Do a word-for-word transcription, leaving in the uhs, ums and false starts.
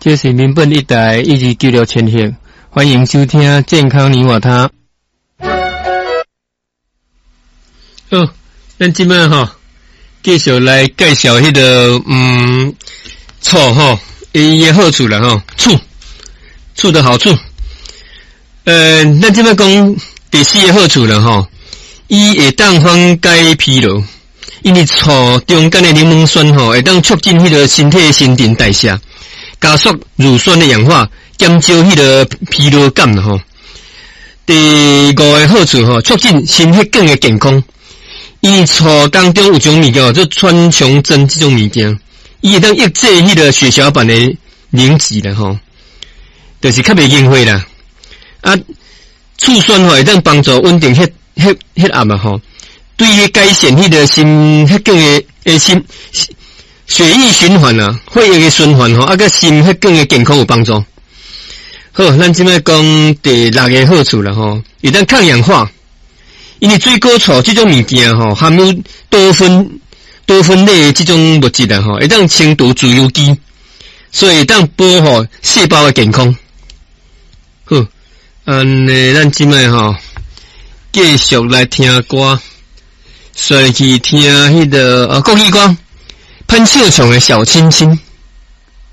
这是民本一台一二九六千赫，欢迎收听健康你我他。好，咱今摆吼继续来介绍迄、那个嗯醋吼，伊诶好处啦吼，醋醋的好处。呃，咱今摆讲第四个好处啦吼，伊会当缓解疲劳，因为醋中间的柠檬酸吼会当促进迄个身体新陈代谢。加速乳酸的氧化，减少迄个疲劳感啦吼。第五个好处吼，促进心血管的健康。因为醋当中有种物件，做川穹针这种物件，伊会当抑制迄个血小板的凝集啦吼，就是较袂硬化啦。啊，醋酸吼会当帮助稳定血血血压嘛吼，对于改善迄个心血管的诶心。血液循环啊，血液的循环吼，啊个心血管的健康有帮助。好，咱即摆讲第六个好处啦吼，会当抗氧化。因为水果醋这种物件吼，含有多酚多酚类的这种物质啊吼，会当清除自由基，所以会当保护细胞的健康。好，安尼咱即摆吼继续来听歌，再去听迄、那个呃国语歌。潘秀琼的小亲亲。